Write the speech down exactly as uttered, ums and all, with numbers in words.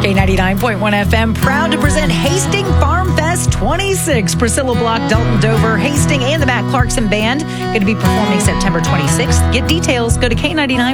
K ninety-nine point one F M, proud to present Hastings Farm Fest twenty-six. Priscilla Block, Dalton Dover, Hastings, and the Matt Clarkson Band going to be performing September twenty-sixth. Get details, go to K ninety-nine.